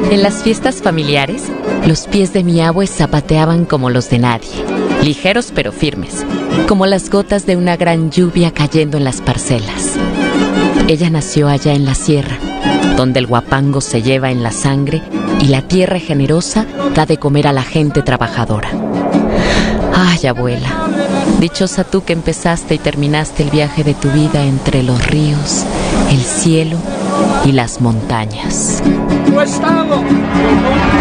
En las fiestas familiares, los pies de mi abue zapateaban como los de nadie, ligeros pero firmes, como las gotas de una gran lluvia cayendo en las parcelas. Ella nació allá en la sierra, donde el huapango se lleva en la sangre y la tierra generosa da de comer a la gente trabajadora. Ay, abuela, dichosa tú que empezaste y terminaste el viaje de tu vida entre los ríos, el cielo y las montañas.